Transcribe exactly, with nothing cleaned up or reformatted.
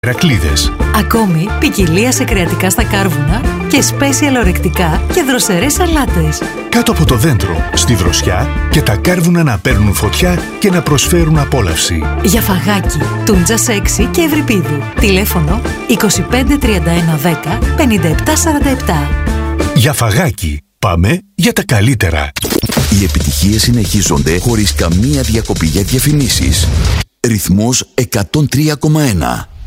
Ηρακλείδες. Ακόμη ποικιλία σε κρεατικά στα κάρβουνα και σπέσιαλ ορεκτικά και δροσερές σαλάτες. Κάτω από το δέντρο, στη δροσιά και τα κάρβουνα να παίρνουν φωτιά και να προσφέρουν απόλαυση. Για φαγάκι, Τούντζας έξι και Ευρυπίδου. Τηλέφωνο είκοσι πέντε τριάντα ένα δέκα πενήντα επτά σαράντα επτά. Για φαγάκι, πάμε για τα καλύτερα. Οι επιτυχίες συνεχίζονται χωρίς καμία διακοπή για διαφημίσεις. Ρυθμός εκατόν τρία κόμμα ένα.